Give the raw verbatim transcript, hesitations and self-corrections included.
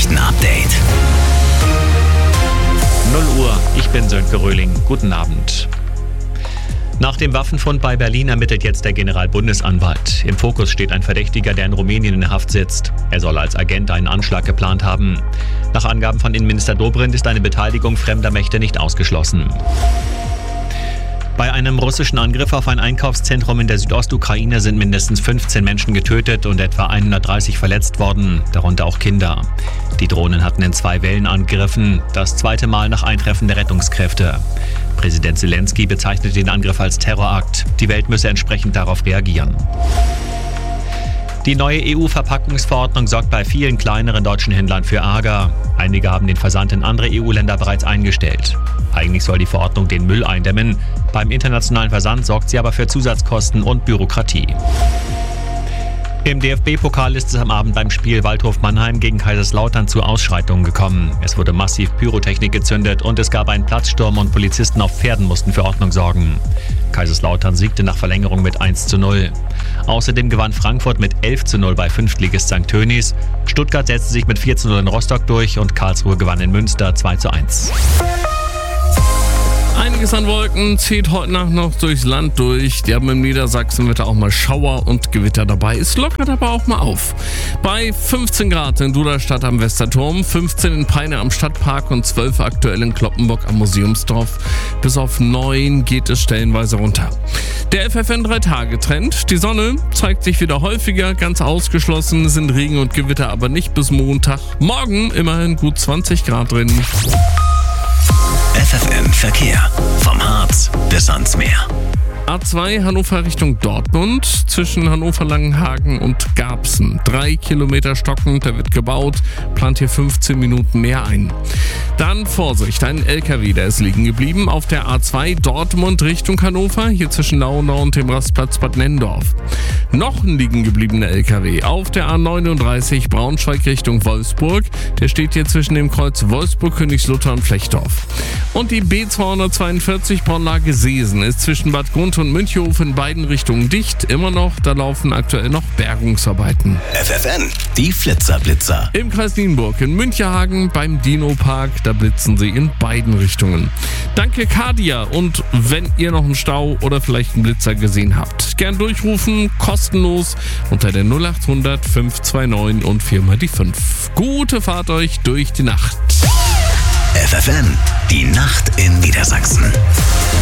Nachrichten-Update. null Uhr, ich bin Sönke Röhling. Guten Abend. Nach dem Waffenfund bei Berlin ermittelt jetzt der Generalbundesanwalt. Im Fokus steht ein Verdächtiger, der in Rumänien in Haft sitzt. Er soll als Agent einen Anschlag geplant haben. Nach Angaben von Innenminister Dobrindt ist eine Beteiligung fremder Mächte nicht ausgeschlossen. Bei einem russischen Angriff auf ein Einkaufszentrum in der Südostukraine sind mindestens fünfzehn Menschen getötet und etwa hundertdreißig verletzt worden, darunter auch Kinder. Die Drohnen hatten in zwei Wellen angegriffen, das zweite Mal nach Eintreffen der Rettungskräfte. Präsident Zelensky bezeichnet den Angriff als Terrorakt. Die Welt müsse entsprechend darauf reagieren. Die neue E U-Verpackungsverordnung sorgt bei vielen kleineren deutschen Händlern für Ärger. Einige haben den Versand in andere E U-Länder bereits eingestellt. Eigentlich soll die Verordnung den Müll eindämmen. Beim internationalen Versand sorgt sie aber für Zusatzkosten und Bürokratie. Im D F B-Pokal ist es am Abend beim Spiel Waldhof Mannheim gegen Kaiserslautern zu Ausschreitungen gekommen. Es wurde massiv Pyrotechnik gezündet und es gab einen Platzsturm und Polizisten auf Pferden mussten für Ordnung sorgen. Kaiserslautern siegte nach Verlängerung mit eins zu null. Außerdem gewann Frankfurt mit elf zu null bei Fünftligist Sankt Tönis. Stuttgart setzte sich mit vier zu null in Rostock durch und Karlsruhe gewann in Münster zwei zu eins. Einiges an Wolken zieht heute Nacht noch durchs Land durch. Die haben im Niedersachsenwetter auch mal Schauer und Gewitter dabei. Es lockert aber auch mal auf. Bei fünfzehn Grad in Duderstadt am Westerturm, fünfzehn in Peine am Stadtpark und zwölf aktuell in Cloppenburg am Museumsdorf. Bis auf neun geht es stellenweise runter. Der F F N drei Tage Trend. Die Sonne zeigt sich wieder häufiger. Ganz ausgeschlossen sind Regen und Gewitter aber nicht bis Montag. Morgen immerhin gut zwanzig Grad drin. F F N Verkehr. Vom Harz bis ans Meer. A zwei Hannover Richtung Dortmund zwischen Hannover-Langenhagen und Garbsen. Drei Kilometer stockend, der wird gebaut, plant hier fünfzehn Minuten mehr ein. Dann Vorsicht, ein L K W, der ist liegen geblieben auf der A zwei Dortmund Richtung Hannover, hier zwischen Naundau und dem Rastplatz Bad Nenndorf. Noch ein liegen gebliebener L K W auf der A neununddreißig Braunschweig Richtung Wolfsburg. Der steht hier zwischen dem Kreuz Wolfsburg-Königslutter und Flechtdorf. Und die B zweihundertzweiundvierzig Braunlage Seesen ist zwischen Bad Grund und Münchhof in beiden Richtungen dicht. Immer noch, da laufen aktuell noch Bergungsarbeiten. F F N, die Flitzerblitzer. Im Kreis Nienburg in Münchehagen beim Dino-Park, da blitzen sie in beiden Richtungen. Danke Kadia, und wenn ihr noch einen Stau oder vielleicht einen Blitzer gesehen habt, gern durchrufen, kostenlos unter der null acht hundert fünf zwei neun und viermal die fünf. Gute Fahrt euch durch die Nacht. F F N, die Nacht in Niedersachsen.